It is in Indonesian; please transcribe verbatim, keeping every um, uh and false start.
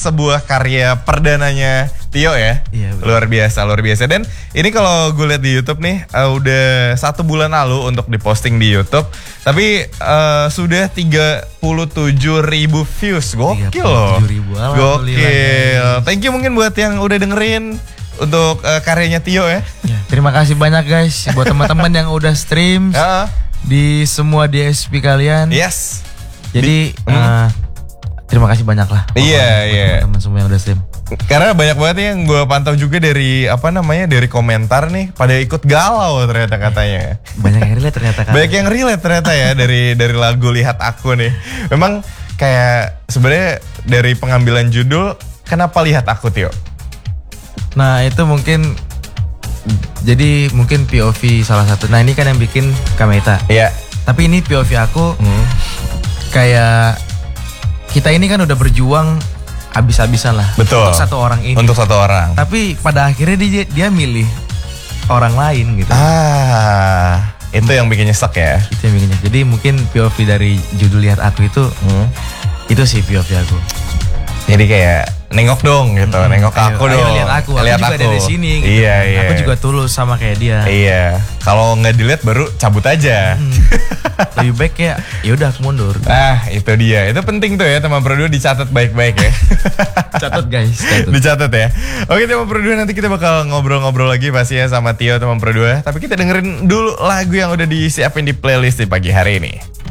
sebuah karya perdananya Tio ya. Iya, betul. Luar biasa, luar biasa. Dan ini kalau gue lihat di YouTube nih, uh, udah satu bulan lalu untuk diposting di YouTube. Tapi uh, sudah tiga puluh tujuh ribu views. Gokil loh. tiga puluh tujuh ribu, alhamdulillah. Gokil. Thank you mungkin buat yang udah dengerin untuk uh, karyanya Tio ya. Ya, terima kasih banyak guys buat teman-teman yang udah stream Uh, di semua D S P kalian. yes. Jadi Di- uh, terima kasih banyak lah. Iya, pokoknya buat iya. Teman-teman semua yang udah stream. Karena banyak banget yang gue pantau juga dari apa namanya dari komentar nih pada ikut galau ternyata katanya. Banyak yang relate ternyata kan. Banyak yang relate ternyata ya dari dari lagu Lihat Aku nih. Memang kayak sebenarnya dari pengambilan judul kenapa Lihat Aku Tio? Nah itu mungkin jadi mungkin P O V salah satu. Nah ini kan yang bikin Kameta. Iya. Tapi ini P O V aku Hmm. kayak kita ini kan udah berjuang abis-abisan lah. Betul. Untuk satu orang ini. Untuk satu orang. Tapi pada akhirnya dia dia milih orang lain gitu. Ah, itu yang bikin nyesek ya. Itu yang bikinnya. Jadi mungkin P O V dari judul Lihat Aku itu Hmm. itu sih P O V aku. Jadi kayak nengok dong gitu, Hmm, nengok ayo, aku ayo dong. lihat aku, aku Lihat juga dari sini gitu. Iya, iya. Aku juga tulus sama kayak dia. Iya. Kalau nggak dilihat baru cabut aja. Hmm. Lebih baik ya, ya udah aku mundur. Ah, itu dia. Itu penting tuh ya teman Pro dua dicatat baik-baik ya. Catat guys, catat. Dicatat ya. Oke teman Pro dua, nanti kita bakal ngobrol-ngobrol lagi pasti ya sama Tio teman Pro dua. Tapi kita dengerin dulu lagu yang udah disiapin di playlist di pagi hari ini.